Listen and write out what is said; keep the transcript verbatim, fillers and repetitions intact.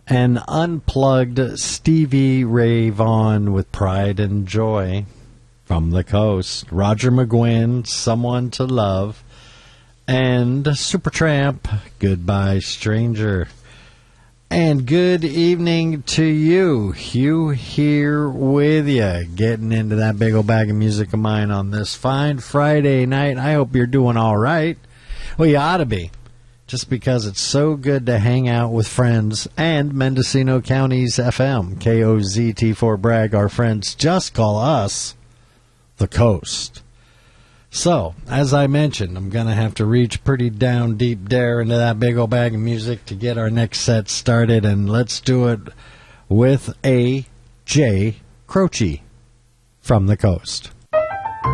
An unplugged Stevie Ray Vaughan with Pride and Joy. From the Coast, Roger McGuinn, Someone to Love. And Supertramp, Goodbye Stranger. And good evening to you. Hugh here with you, getting into that big old bag of music of mine on this fine Friday night. I hope you're doing all right. Well, you ought to be, just because it's so good to hang out with friends and Mendocino County's F M, K O Z T four Bragg. Our friends just call us the Coast. So, as I mentioned, I'm going to have to reach pretty down deep there into that big old bag of music to get our next set started, and let's do it with A J Croce from the Coast.